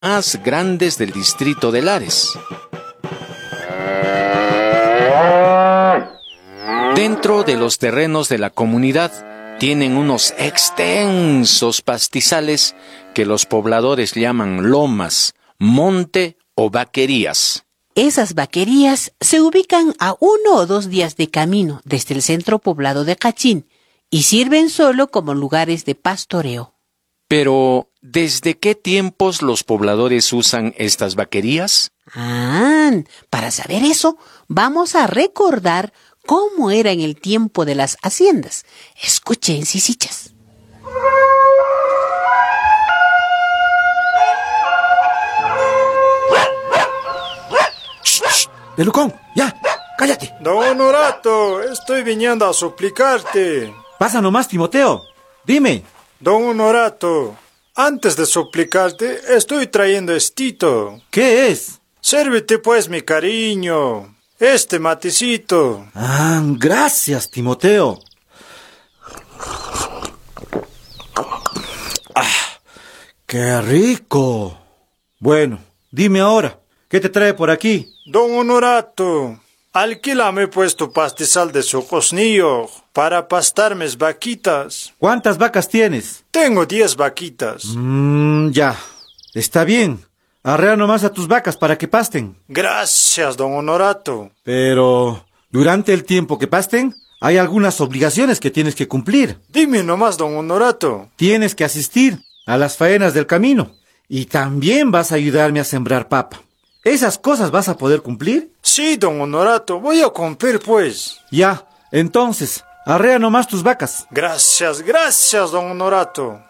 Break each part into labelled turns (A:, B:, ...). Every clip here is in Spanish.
A: más grandes del distrito de Lares. Dentro de los terrenos de la comunidad tienen unos extensos pastizales que los pobladores llaman lomas, monte o vaquerías.
B: Esas vaquerías se ubican a 1 o 2 días de camino desde el centro poblado de Cachín y sirven solo como lugares de pastoreo.
A: Pero, ¿desde qué tiempos los pobladores usan estas vaquerías?
B: Para saber eso, vamos a recordar cómo era en el tiempo de las haciendas. Escuchen, sisichas.
C: Pelucón, ya, cállate.
D: Don Honorato, estoy viniendo a suplicarte.
C: Pasa nomás, Timoteo. Dime.
D: Don Honorato, antes de suplicarte, estoy trayendo estito.
C: ¿Qué es?
D: Sérvete pues, mi cariño. Este matecito.
C: Gracias, Timoteo. ¡Qué rico! Bueno, dime ahora, ¿qué te trae por aquí?
D: Don Honorato, alquílame pues tu pastizal de Socosnillo para pastar mis vaquitas.
C: ¿Cuántas vacas tienes?
D: Tengo 10 vaquitas.
C: Ya, está bien. Arrea nomás a tus vacas para que pasten.
D: Gracias, don Honorato.
C: Pero, durante el tiempo que pasten, hay algunas obligaciones que tienes que cumplir.
D: Dime nomás, don Honorato.
C: Tienes que asistir a las faenas del camino. Y también vas a ayudarme a sembrar papa. ¿Esas cosas vas a poder cumplir?
D: Sí, don Honorato, voy a cumplir pues.
C: Ya, entonces, arrea nomás tus vacas.
D: Gracias, don Honorato.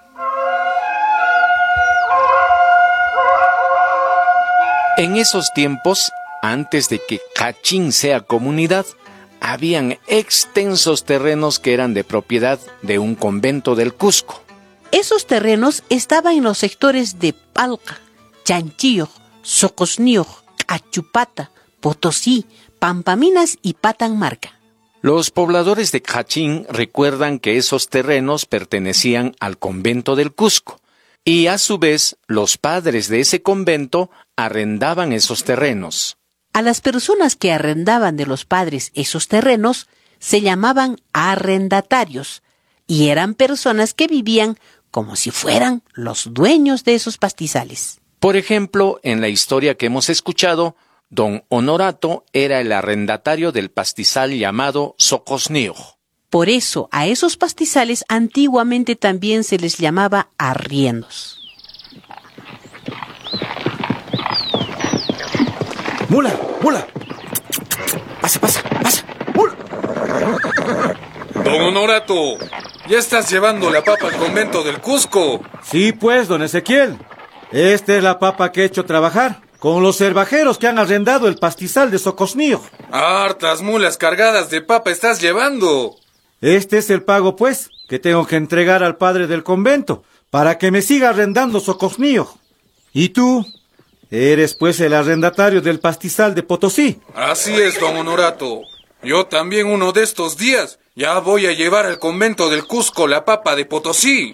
A: En esos tiempos, antes de que Cachín sea comunidad, habían extensos terrenos que eran de propiedad de un convento del Cusco.
B: Esos terrenos estaban en los sectores de Palca, Chanchillo, Socosnillo, Achupata, Potosí, Pampaminas y Patanmarca.
A: Los pobladores de Cachín recuerdan que esos terrenos pertenecían al convento del Cusco, y a su vez los padres de ese convento arrendaban esos terrenos.
B: A las personas que arrendaban de los padres esos terrenos se llamaban arrendatarios, y eran personas que vivían como si fueran los dueños de esos pastizales.
A: Por ejemplo, en la historia que hemos escuchado, don Honorato era el arrendatario del pastizal llamado Socosnillo.
B: Por eso a esos pastizales antiguamente también se les llamaba arriendos.
C: ¡Mula! ¡Pasa! ¡Mula!
E: Don Honorato, ya estás llevando la papa al convento del Cusco.
C: Sí, pues, don Ezequiel. Esta es la papa que he hecho trabajar con los cervajeros que han arrendado el pastizal de Socosnillo.
E: Hartas mulas cargadas de papa estás llevando.
C: Este es el pago, pues, que tengo que entregar al padre del convento para que me siga arrendando Socosnillo. ¿Y tú? Eres, pues, el arrendatario del pastizal de Potosí.
E: Así es, don Honorato. Yo también uno de estos días ya voy a llevar al convento del Cusco la papa de Potosí.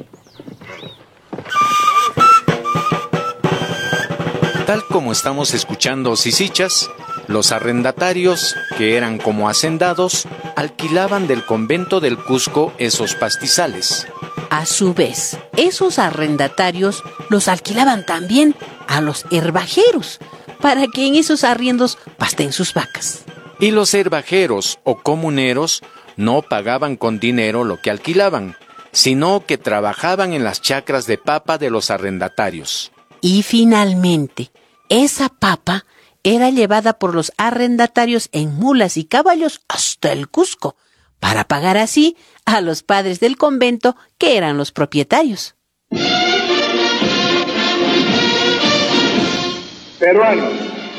A: Tal como estamos escuchando sisichas, los arrendatarios, que eran como hacendados, alquilaban del convento del Cusco esos pastizales.
B: A su vez, esos arrendatarios los alquilaban también a los herbajeros, para que en esos arriendos pasten sus vacas.
A: Y los herbajeros o comuneros no pagaban con dinero lo que alquilaban, sino que trabajaban en las chacras de papa de los arrendatarios.
B: Y finalmente, esa papa era llevada por los arrendatarios en mulas y caballos hasta el Cusco, para pagar así a los padres del convento que eran los propietarios.
F: Peruanos,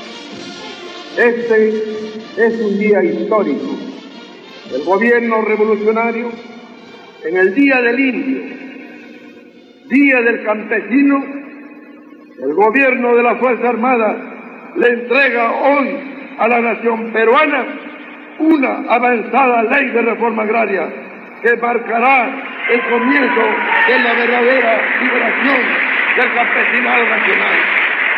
F: este es un día histórico. El gobierno revolucionario, en el Día del Indio, Día del Campesino, el gobierno de la Fuerza Armada le entrega hoy a la nación peruana una avanzada ley de reforma agraria que marcará el comienzo de la verdadera liberación del campesinado nacional.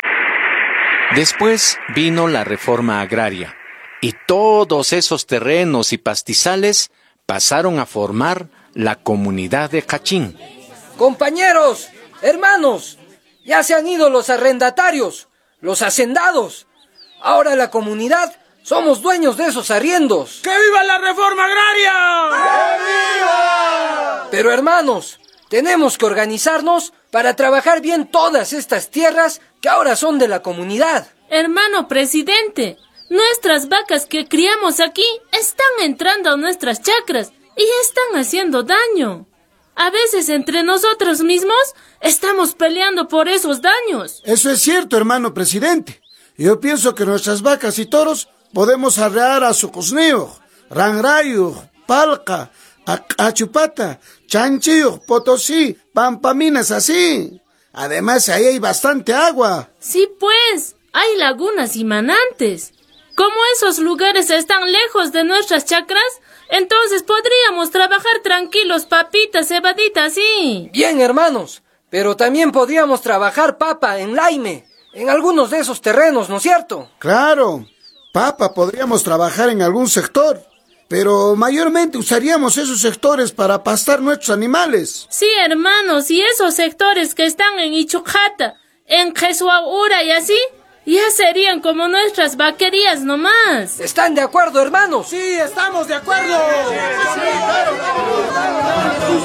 A: Después vino la reforma agraria y todos esos terrenos y pastizales pasaron a formar la comunidad de Cachín.
G: Compañeros, hermanos, ya se han ido los arrendatarios, los hacendados. Ahora la comunidad somos dueños de esos arriendos.
H: ¡Que viva la reforma agraria! ¡Que viva!
G: Pero hermanos, tenemos que organizarnos para trabajar bien todas estas tierras que ahora son de la comunidad.
I: Hermano presidente, nuestras vacas que criamos aquí están entrando a nuestras chacras y están haciendo daño. A veces entre nosotros mismos estamos peleando por esos daños.
J: Eso es cierto, hermano presidente. Yo pienso que nuestras vacas y toros podemos arrear a Soqosniyuq, Rangrayuq, Palqa, Achupata, Chanchiyuq, Potosí, Pampaminas, así. Además, ahí hay bastante agua.
I: Sí, pues, hay lagunas y manantes. Como esos lugares están lejos de nuestras chacras, entonces podríamos trabajar tranquilos, papita, cebadita, así.
G: Bien, hermanos, pero también podríamos trabajar papa en Laime, en algunos de esos terrenos, ¿no es cierto?
J: Claro, papa podríamos trabajar en algún sector, pero mayormente usaríamos esos sectores para pastar nuestros animales.
I: Sí, hermanos, y esos sectores que están en Ichucjata, en Jesuaura y así, ya serían como nuestras vaquerías nomás.
G: ¿Están de acuerdo, hermanos?
H: Sí, estamos de acuerdo. Sí, claro.